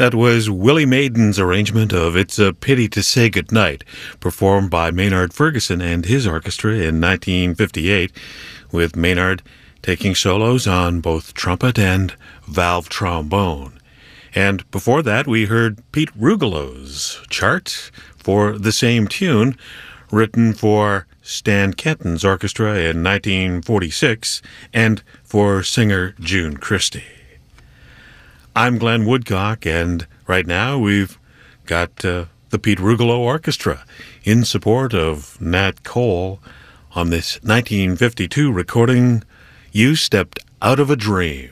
That was Willie Maiden's arrangement of It's a Pity to Say Goodnight, performed by Maynard Ferguson and his orchestra in 1958, with Maynard taking solos on both trumpet and valve trombone. And before that, we heard Pete Rugelow's chart for the same tune, written for Stan Kenton's orchestra in 1946 and for singer June Christy. I'm Glenn Woodcock, and right now we've got the Pete Rugelow Orchestra in support of Nat Cole on this 1952 recording, You Stepped Out of a Dream.